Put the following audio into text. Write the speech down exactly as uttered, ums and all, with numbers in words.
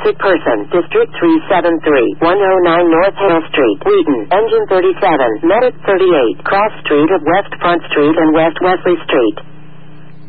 sick person, District three seven three, one oh nine North Hale Street, Wheaton, Engine thirty-seven, Medic thirty-eight, Cross Street of West Front Street and West Wesley Street.